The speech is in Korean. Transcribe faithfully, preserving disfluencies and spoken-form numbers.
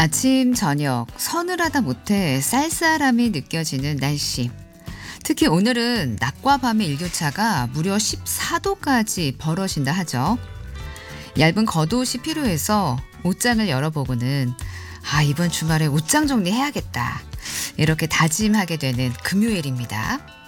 아침, 저녁 서늘하다 못해 쌀쌀함이 느껴지는 날씨. 특히 오늘은 낮과 밤의 일교차가 무려 십사 도까지 벌어진다 하죠. 얇은 겉옷이 필요해서 옷장을 열어보고는 아, 이번 주말에 옷장 정리해야겠다. 이렇게 다짐하게 되는 금요일입니다.